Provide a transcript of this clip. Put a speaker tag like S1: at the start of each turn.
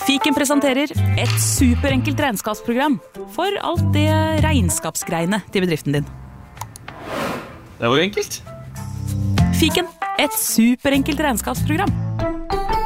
S1: Fiken presenterer et superenkelt regnskapsprogram for alt det regnskapsgreiene til bedriften din.
S2: Det var enkelt.
S1: Fiken, et superenkelt regnskapsprogram.